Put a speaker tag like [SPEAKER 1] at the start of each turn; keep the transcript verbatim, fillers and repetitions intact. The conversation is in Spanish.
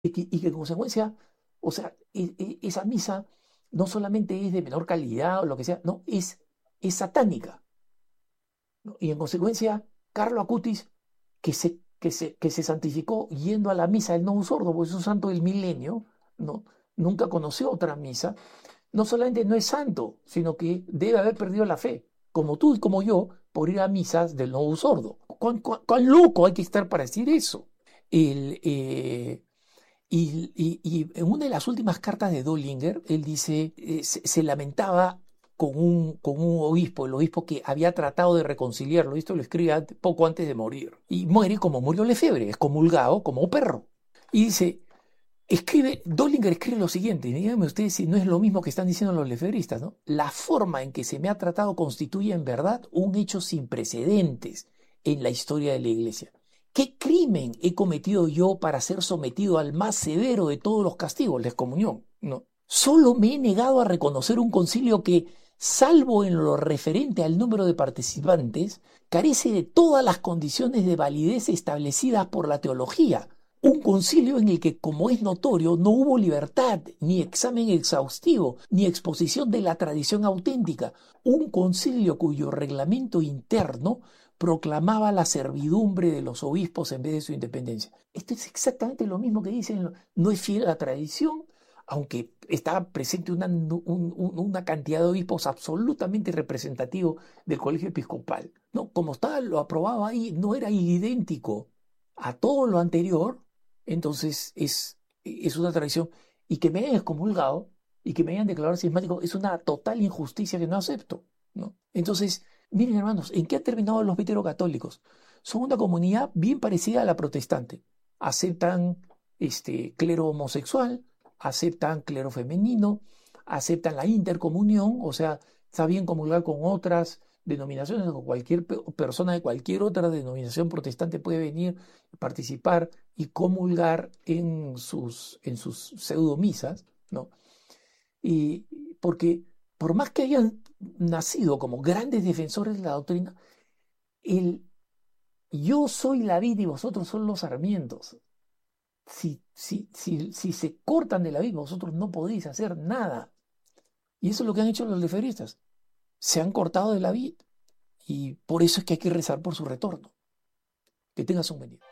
[SPEAKER 1] y que, y que en consecuencia, o sea, e- e- esa misa no solamente es de menor calidad o lo que sea, no, es, es satánica, ¿no? Y en consecuencia, Carlo Acutis, que se, que se, que se santificó yendo a la misa del no sordo, porque es un santo del milenio, ¿no? Nunca conoció otra misa, no solamente no es santo, sino que debe haber perdido la fe, como tú y como yo, por ir a misas del no sordo. ¿Cuán, cuán- cuán loco hay que estar para decir eso? El, eh, y, y- y en una de las últimas cartas de Dollinger, él dice, eh, se, se lamentaba con un, con un obispo, el obispo que había tratado de reconciliarlo. Esto lo escribe ante- poco antes de morir. Y muere como murió Lefebvre, excomulgado como perro. Y dice, escribe, Dollinger escribe lo siguiente, y díganme ustedes si no es lo mismo que están diciendo los lefebristas, ¿no? La forma en que se me ha tratado constituye en verdad un hecho sin precedentes en la historia de la Iglesia. ¿Qué crimen he cometido yo para ser sometido al más severo de todos los castigos, la excomunión? No. Solo me he negado a reconocer un concilio que, salvo en lo referente al número de participantes, carece de todas las condiciones de validez establecidas por la teología. Un concilio en el que, como es notorio, no hubo libertad, ni examen exhaustivo, ni exposición de la tradición auténtica. Un concilio cuyo reglamento interno proclamaba la servidumbre de los obispos en vez de su independencia. Esto es exactamente lo mismo que dicen, no es fiel a la tradición, aunque estaba presente una, un- un- una cantidad de obispos absolutamente representativo del colegio episcopal. No, como estaba lo aprobado ahí, no era idéntico a todo lo anterior, entonces es, es una tradición. Y que me hayan excomulgado y que me hayan declarado cismático es una total injusticia que no acepto, ¿no? Entonces, miren hermanos, ¿en qué han terminado los veterocatólicos? Son una comunidad bien parecida a la protestante. Aceptan este, clero homosexual, aceptan clero femenino, aceptan la intercomunión, o sea, está bien comulgar con otras denominaciones, o cualquier pe- persona de cualquier otra denominación protestante puede venir, participar y comulgar en sus, en sus pseudomisas, ¿no? Y porque por más que hayan nacido como grandes defensores de la doctrina, el yo soy la vid y vosotros son los sarmientos. Si, si, si, si se cortan de la vid, vosotros no podéis hacer nada. Y eso es lo que han hecho los lefebristas. Se han cortado de la vid y por eso es que hay que rezar por su retorno. Que tengas un buen día.